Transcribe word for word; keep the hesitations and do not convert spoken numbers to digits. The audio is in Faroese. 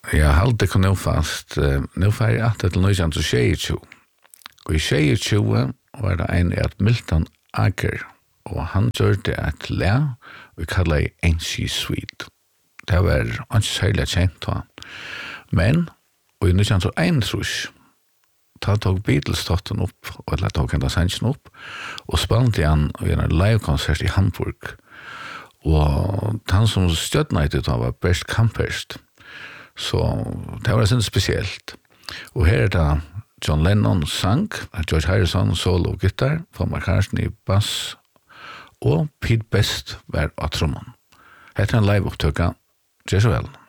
Jag hade kan nog fast nu får jag att det lösen så tjugo. Och i tjugo var det en att Milton Aker och han gjorde ett lä vi kallar det Angie Sweet. Det var inte särskilt känt då. Men och nu känns så en trus. Ta tog Beatles starten upp och la tog ända sen upp och spelade han i en livekonsert i Hamburg. Och han som stödde det var Bert Camperst. Så det var sen speciellt. Och här är det John Lennon sang, George Harrison solo gitarr, Paul McCartney bass og Pete Best var á tromman. Hetta er en live upptøka. Gjør så vel.